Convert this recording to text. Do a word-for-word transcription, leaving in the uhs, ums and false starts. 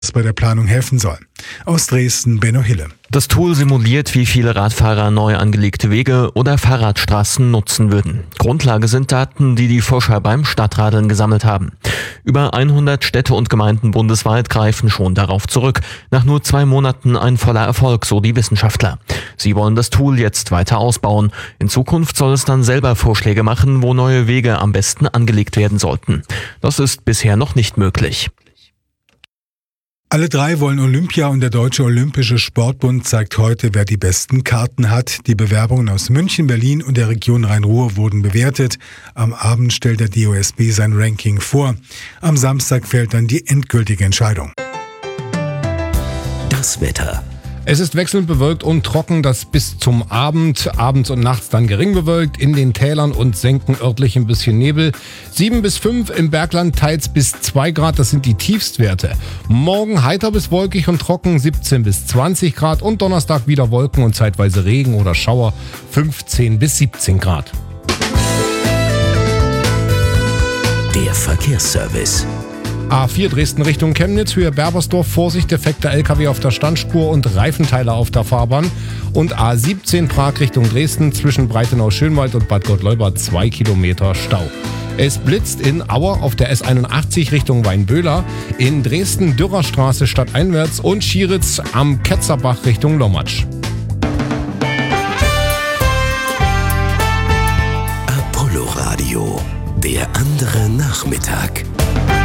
bei der Planung helfen soll. Aus Dresden Benno Hille. Das Tool simuliert, wie viele Radfahrer neu angelegte Wege oder Fahrradstraßen nutzen würden. Grundlage sind Daten, die die Forscher beim Stadtradeln gesammelt haben. Über hundert Städte und Gemeinden bundesweit greifen schon darauf zurück. Nach nur zwei Monaten ein voller Erfolg, so die Wissenschaftler. Sie wollen das Tool jetzt weiter ausbauen. In Zukunft soll es dann selber Vorschläge machen, wo neue Wege am besten angelegt werden sollten. Das ist bisher noch nicht möglich. Alle drei wollen Olympia und der Deutsche Olympische Sportbund zeigt heute, wer die besten Karten hat. Die Bewerbungen aus München, Berlin und der Region Rhein-Ruhr wurden bewertet. Am Abend stellt der D O S B sein Ranking vor. Am Samstag fällt dann die endgültige Entscheidung. Das Wetter. Es ist wechselnd bewölkt und trocken, das bis zum Abend. Abends und nachts dann gering bewölkt, in den Tälern und Senken örtlich ein bisschen Nebel. sieben bis fünf im Bergland, teils bis zwei Grad, das sind die Tiefstwerte. Morgen heiter bis wolkig und trocken, siebzehn bis zwanzig Grad und Donnerstag wieder Wolken und zeitweise Regen oder Schauer, fünfzehn bis siebzehn Grad. Der Verkehrsservice. A vier Dresden Richtung Chemnitz, Höhe Berbersdorf, Vorsicht, defekter L K W auf der Standspur und Reifenteile auf der Fahrbahn. Und A siebzehn Prag Richtung Dresden, zwischen Breitenau-Schönwald und Bad Gottleuba zwei Kilometer Stau. Es blitzt in Auer auf der S einundachtzig Richtung Weinböhler, in Dresden Dürerstraße stadteinwärts und Schieritz am Ketzerbach Richtung Lommatsch. Apollo Radio, der andere Nachmittag.